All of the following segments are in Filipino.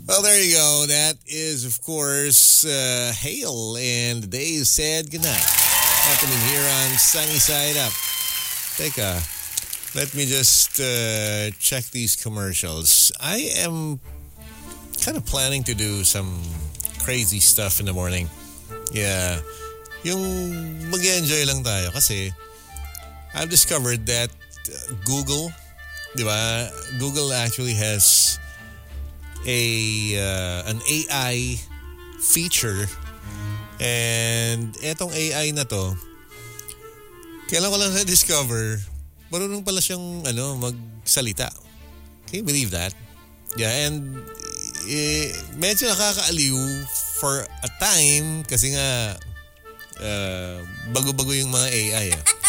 Well, there you go. That is, of course, Hail, and the day said goodnight. Happening here on Sunny Side Up. Teka, let me just check these commercials. I am kind of planning to do some crazy stuff in the morning. Yeah. Yung mag-enjoy lang tayo kasi I've discovered that Google, di ba? Google actually has an AI feature, and etong AI na to, kailan ko lang na-discover, marunong pala siyang magsalita. Can you believe that? Yeah, and medyo nakakaaliw for a time kasi nga bago-bago yung mga AI.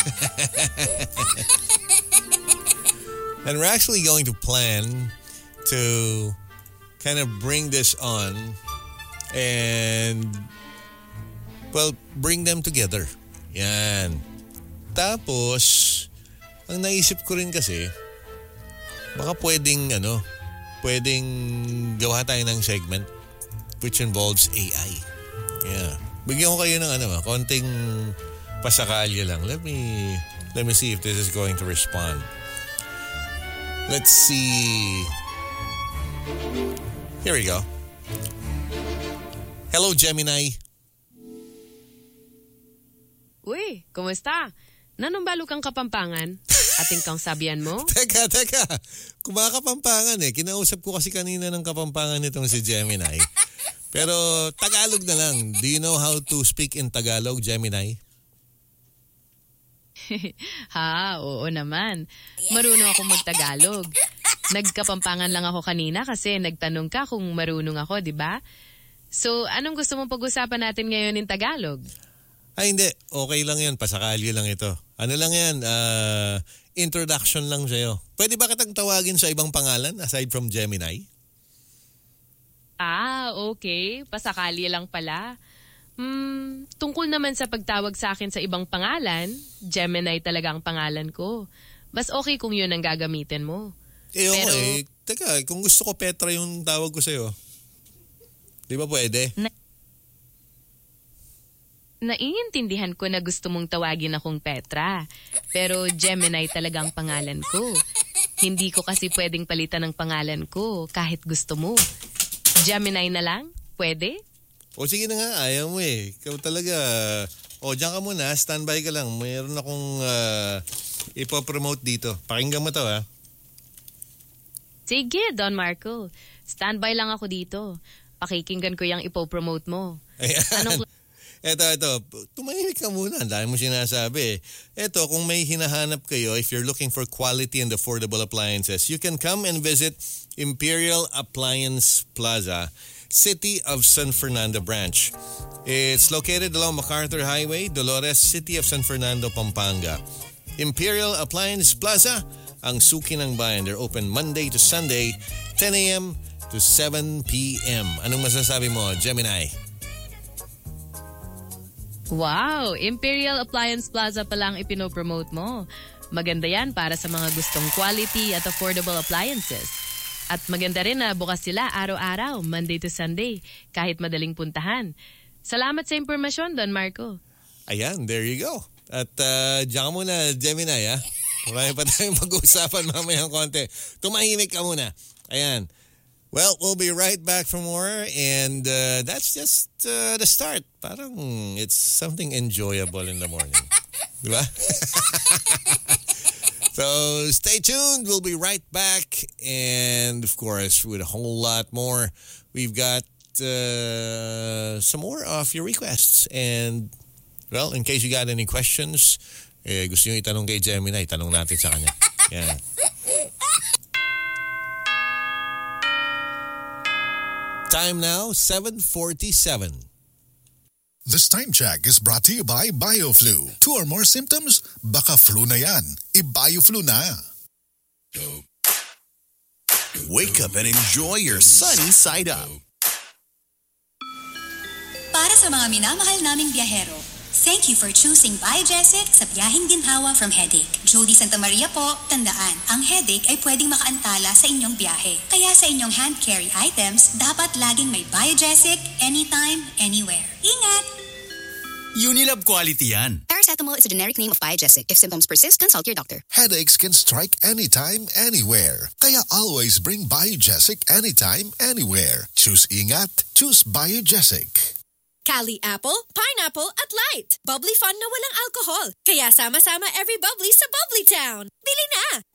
And we're actually going to plan to kind of bring this on and, well, bring them together. Yan. Tapos, ang naisip ko rin kasi, baka pwedeng gawa tayo ng segment which involves AI. Yeah. Bigyan ko kayo ng konting pasakalya lang. Let me see if this is going to respond. Let's see. Here we go. Hello, Gemini. Uy, kumusta? Nanumbalo kang Kapampangan? Ating kang sabihan mo? Teka. Kumakapampangan eh. Kinausap ko kasi kanina ng Kapampangan nitong si Gemini. Pero Tagalog na lang. Do you know how to speak in Tagalog, Gemini? Oo naman. Marunong ako magtagalog. Nagkapampangan lang ako kanina kasi nagtanong ka kung marunong ako, di ba? So, anong gusto mong pag-usapan natin ngayon in Tagalog? Ay, hindi. Okay lang yan. Pasakalyo lang ito. Ano lang yan? Introduction lang sa'yo. Pwede ba kitang tawagin sa ibang pangalan aside from Gemini? Okay. Pasakali lang pala. Tungkol naman sa pagtawag sa akin sa ibang pangalan, Gemini talaga ang pangalan ko. Mas okay kung yun ang gagamitin mo. Okay. Teka, kung gusto ko Petra yung tawag ko sa'yo. Di ba pwede? Naiintindihan ko na gusto mong tawagin akong Petra. Pero Gemini talaga ang pangalan ko. Hindi ko kasi pwedeng palitan ng pangalan ko kahit gusto mo. Gemini na lang? Pwede? O sige na nga, ayaw mo eh. Ikaw talaga. Diyan ka muna, standby ka lang. Mayroon akong ipopromote dito. Pakinggan mo to ha. Sige, Don Marco. Standby lang ako dito. Pakikinggan ko yung ipopromote mo. Ayan. Ito. Tumahimik ka muna. Ang dami mo sinasabi. Ito, kung may hinahanap kayo, if you're looking for quality and affordable appliances, you can come and visit Imperial Appliance Plaza, City of San Fernando branch. It's located along MacArthur Highway, Dolores, City of San Fernando, Pampanga. Imperial Appliance Plaza, ang suki ng bayan. They're open Monday to Sunday, 10 a.m. to 7 p.m. Anong masasabi mo, Gemini? Wow! Imperial Appliance Plaza pa lang ipinopromote mo. Maganda yan para sa mga gustong quality at affordable appliances. At maganda rin na bukas sila araw-araw, Monday to Sunday, kahit madaling puntahan. Salamat sa impormasyon, Don Marco. Ayan, there you go. At diyan ka muna, Gemini, ha? Marami pa tayong pag-uusapan mamayang konti. Tumahimik ka muna. Ayan. Well, we'll be right back for more, and that's just the start. Parang it's something enjoyable in the morning. Diba? So stay tuned. We'll be right back. And of course, with a whole lot more, we've got some more of your requests. And, well, in case you got any questions, gusto nyo itanong kay Gemini, itanong natin sa kanya. Yeah. Time now, 7:47. This time check is brought to you by BioFlu. 2 or more symptoms? Baka flu na yan. I-BioFlu na. Wake up and enjoy your sunny side up. Para sa mga minamahal naming biyahero, thank you for choosing Biogesit sa biyaheng ginhawa from headache. Jody Santa Maria po, tandaan, ang headache ay pwedeng makaantala sa inyong biyahe. Kaya sa inyong hand carry items, dapat laging may Biogesic, anytime, anywhere. Ingat! Unilab quality yan. Paracetamol is a generic name of Biogesic. If symptoms persist, consult your doctor. Headaches can strike anytime, anywhere. Kaya always bring Biogesic anytime, anywhere. Choose ingat, choose Biogesic. Cali Apple, Pineapple at Light. Bubbly fun na walang alcohol. Kaya sama-sama every bubbly sa Bubbly Town. Bili na!